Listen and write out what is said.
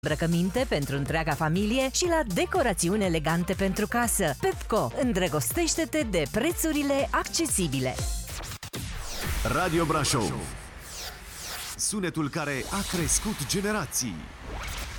îmbrăcăminte pentru întreaga familie și la decorațiuni elegante pentru casă. Pepco, îndrăgostește-te de prețurile accesibile. Radio Brașov, sunetul care a crescut generații.